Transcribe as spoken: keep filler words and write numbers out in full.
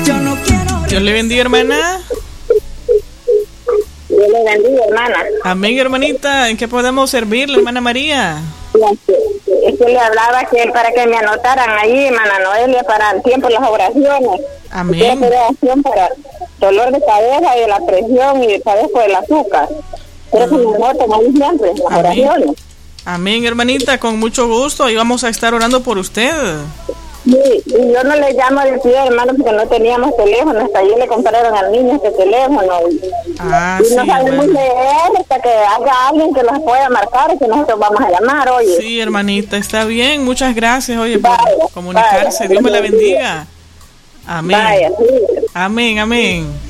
Dios le bendiga, hermana. Dios le bendiga, hermana. Amén, hermanita. ¿En qué podemos servirle, hermana María? Es que le hablaba que para que me anotaran ahí, hermana Noelia, para el tiempo de las oraciones. Amén. Quiero pedir oración para dolor de cabeza y de la presión y padezco del azúcar. Quiero que me anoten ahí siempre, las Amén. oraciones. Amén, hermanita, con mucho gusto. Ahí vamos a estar orando por usted. Sí, y yo no le llamo al tío, hermano, porque no teníamos teléfono. Hasta ayer le compraron al niño este teléfono. Ah, y sí, no sabemos hermana. leer hasta que haya alguien que los pueda marcar y que nosotros vamos a llamar, oye. Sí, hermanita, está bien. Muchas gracias, oye, por Vaya, comunicarse. vaya. Dios me la bendiga. Amén. Vaya, sí. Amén, amén.